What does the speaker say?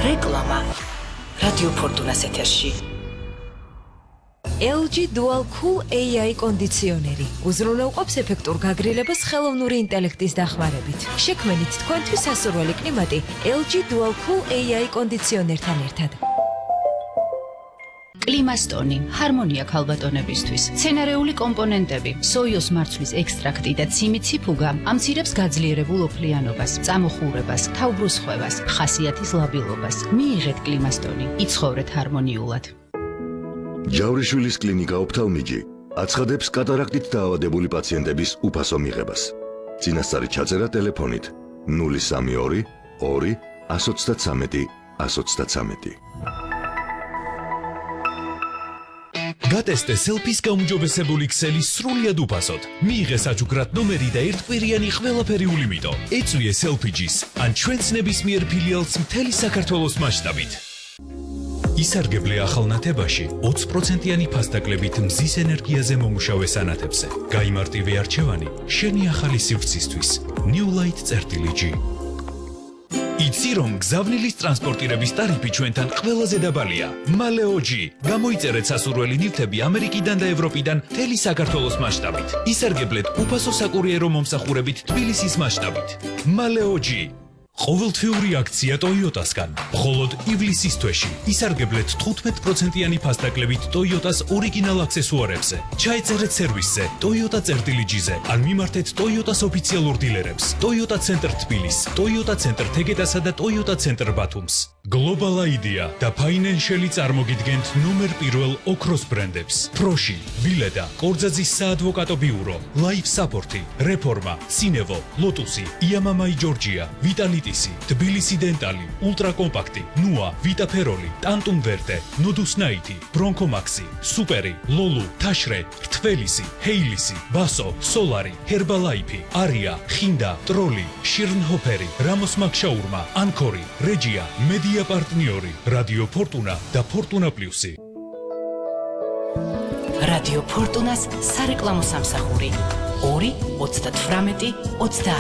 რეკლამა რადიო ფორტუნას ეთერში. LG Dual Cool AI კონდიციონერი უზრუნველყოფს ეფექტურ გაგრილებას ხელოვნური ინტელექტის დახმარებით. შექმნით თქვენთვის სასურველი კლიმატი LG Dual Cool AI კონდიციონერთან ერთად. კლიმასტონი, ჰარმონია ქალბატონებისთვის, სცენარეული კომპონენტები, სოიოს მარცვლის ექსტრაქტი და ციმიციფუგა ამცირებს გაძლიერებულ ოფლიანობას, წამოხურებას, თავბრუსხვევას, ხასიათის ლაბილობას. მიიღეთ კლიმასტონი, იცხოვრეთ ჰარმონიულად. ჯავრიშვილის კლინიკა ოფთალმიჯი აცხადებს კატარაქტით დაავადებული პაციენტების უფასო მიღებას. წინასწარი ჩაწერა ტელეფონით 032 2 133 133. გატესტე სელფის გაუმჯობესებული ქსელი სრულიად უფასოდ. მიიღე საჩუქრად ნომერი და ერთკვირიანი ყველაფერი ულიმიტო. ეწვიე სელფიჯის ან ჩვენს ნებისმიერ ფილიალს მთელი საქართველოს მასშტაბით. ისარგებლე ახალნათებაში 20%-იანი ფასდაკლებით მზის ენერგიაზე მომუშავე სანათებზე. გაიმარტივე არჩევანი შენი ახალი სივრცისთვის. New Light-G. იცი რომ გზავნილის ტრანსპორტირების ტარიფი ჩვენთან ყველაზე დაბალია. Maleo-G. გამოიწერეთ სასურველი ნივთები ამერიკიდან და ევროპიდან მთელი საქართველოს მასშტაბით. ისარგებლეთ უფასო საკურიერო მომსახურებით თბილისის მასშტაბით. Maleo-G. ყოველთვიური აქცია Toyota-სგან. მხოლოდ ივლისის თვეში ისარგებლეთ 15%-იანი ფასდაკლებით Toyota-ს ორიგინალ აქსესუარებზე. ჩაეწერეთ სერვისზე Toyota-G-ზე ან მიმართეთ Toyota-ს ოფიციალურ დილერებს. Toyota Center თბილის, Toyota Center თეგედასა და Toyota Center ბათუმს. Global Idea და Financial წარმოგიდგენთ ნომერ პირველ ოქროს ბრენდებს. Proshi, Vileda, კორძაძის საადვოკატო ბიურო, Life Support, Reforma, Sinevo, Lotus, Yamamai Georgia, Vitality, Tbilisi Dentali, Ultra Compact, Nua, Vita Feroli, Tantum Verde, Nodus Night, Bronco Maxi, Superi, Lolu, Tashre, Rtvelisi, Heilisi, Baso, Solari, Herbalife, Aria, Hinda, Trolli, Shirnhoperi, Ramos Makshaurma, Ancori, Regia, Media პარტნიორი რადიო ფორტუნა და ფორტუნა პლუსი. რადიო ფორტუნას სარეკლამო სამსახური 2 38 30